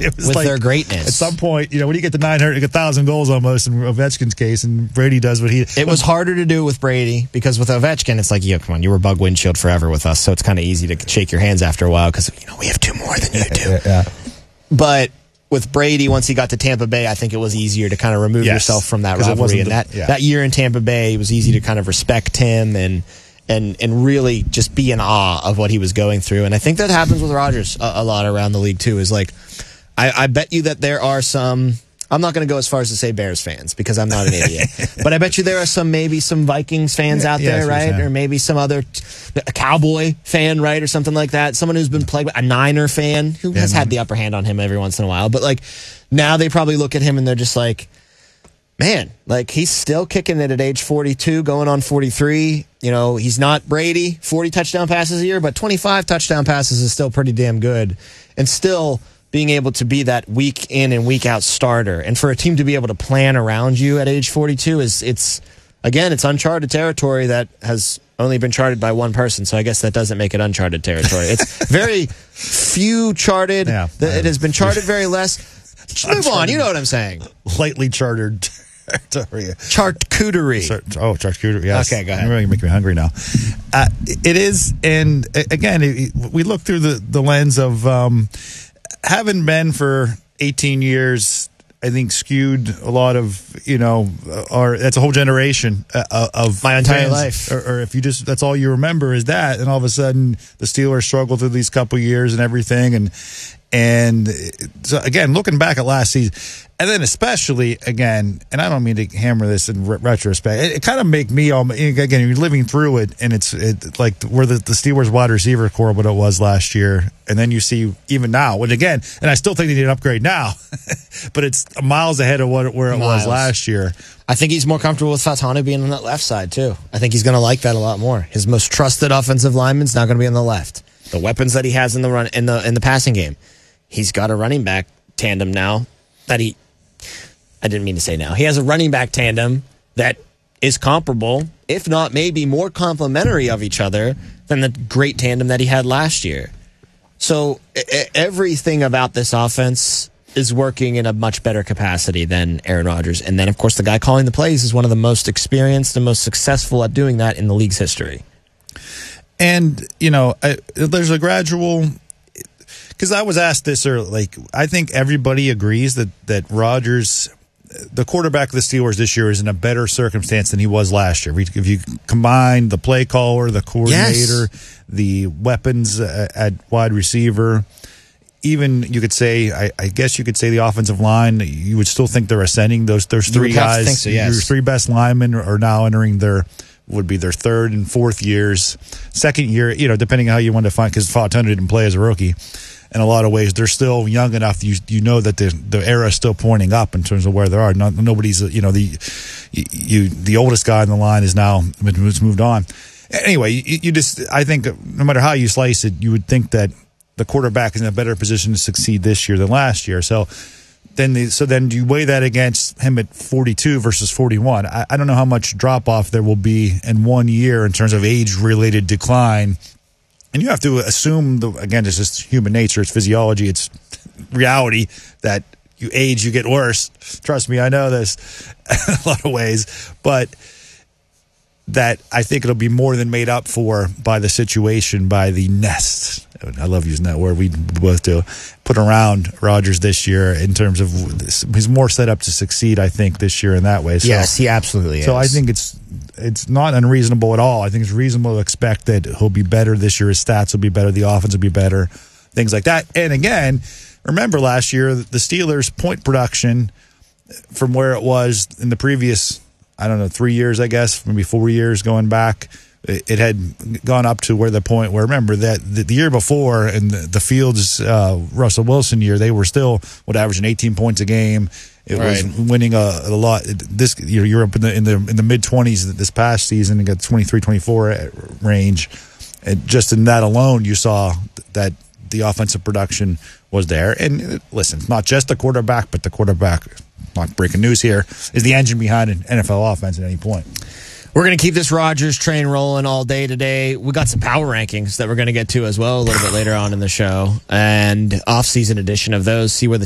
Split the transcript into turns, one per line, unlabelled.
It was
with
like,
their greatness.
At some point, when you get to 900, 1,000 goals almost in Ovechkin's case, and Brady does what he...
It was harder to do with Brady because with Ovechkin, it's like, come on, you were bug windshield forever with us, so it's kind of easy to shake your hands after a while because, we have 2 more than you do.
Yeah.
But with Brady, once he got to Tampa Bay, I think it was easier to kind of remove yourself from that rivalry. And that year in Tampa Bay, it was easy to kind of respect him and really just be in awe of what he was going through. And I think that happens with Rodgers a lot around the league too, is like, I bet you that there are some, I'm not going to go as far as to say Bears fans because I'm not an idiot, but I bet you there are maybe some Vikings fans out there, right? Or maybe some other a Cowboy fan, right? Or something like that. Someone who's been plagued by a Niner fan who has had the upper hand on him every once in a while. But like now they probably look at him and they're just like, man, like he's still kicking it at age 42, going on 43. He's not Brady, 40 touchdown passes a year, but 25 touchdown passes is still pretty damn good. And still being able to be that week in and week out starter. And for a team to be able to plan around you at age 42 it's uncharted territory that has only been charted by one person. So I guess that doesn't make it uncharted territory. It's very few charted.
Yeah,
it has been charted very less. Move on. You know what I'm saying.
Lightly chartered territory.
Charcuterie.
Charcuterie, yes.
Okay, go ahead.
You're making me hungry now. It is, and again, we look through the lens of having been for 18 years, I think skewed a lot of, that's a whole generation of
my entire
fans.
life.
Or if you that's all you remember is that, and all of a sudden the Steelers struggle through these couple years and everything. And so again, looking back at last season, and then especially again, and I don't mean to hammer this in retrospect, it kind of make me again, you're living through it, and it's like where the Steelers wide receiver core what it was last year, and then you see even now, and again, and I still think they need an upgrade now, but it's miles ahead of where it was last year.
I think he's more comfortable with Fautanu being on that left side too. I think he's going to like that a lot more. His most trusted offensive lineman's now going to be on the left. The weapons that he has in the run in the passing game. He's got a running back tandem now I didn't mean to say now. He has a running back tandem that is comparable, if not maybe more complementary of each other than the great tandem that he had last year. So everything about this offense is working in a much better capacity than Aaron Rodgers. And then, of course, the guy calling the plays is one of the most experienced and most successful at doing that in the league's history.
And, there's a gradual... Because I was asked this earlier, I think everybody agrees that Rodgers, the quarterback of the Steelers this year, is in a better circumstance than he was last year. If you combine the play caller, the coordinator, the weapons at wide receiver, even you could say, I guess you could say the offensive line, you would still think they're ascending. Those 3 guys,
think so, yes.
Your 3 best linemen are now entering their 3rd and 4th years. Second year, depending on how you want to find, because Fautanu didn't play as a rookie. In a lot of ways, they're still young enough. You know that the era is still pointing up in terms of where they are. Nobody's the oldest guy in the line is now moved on. Anyway, you just I think no matter how you slice it, you would think that the quarterback is in a better position to succeed this year than last year. So then do you weigh that against him at 42 versus 41? I don't know how much drop off there will be in 1 year in terms of age related decline. And you have to assume, again, it's just human nature, it's physiology, it's reality that you age, you get worse. Trust me, I know this in a lot of ways. But that I think it'll be more than made up for by the situation, by the nest. I love using that word. We both do. Put around Rodgers this year in terms of he's more set up to succeed, I think, this year in that way. So,
yes, he absolutely is.
So I think it's not unreasonable at all. I think it's reasonable to expect that he'll be better this year. His stats will be better. The offense will be better. Things like that. And again, remember last year, the Steelers' point production from where it was in the previous, 3 years, I guess, maybe 4 years going back, it had gone up to where the point where, remember, that the year before in the Fields, Russell Wilson year, they were still, averaging 18 points a game. It was winning a lot. This you're up in the mid-20s this past season and got 23-24 range. And just in that alone, you saw that the offensive production was there. And listen, it's not just the quarterback, but the quarterback, not breaking news here, is the engine behind an NFL offense at any point.
We're going to keep this Rodgers train rolling all day today. We got some power rankings that we're going to get to as well a little bit later on in the show, and off-season edition of those, see where the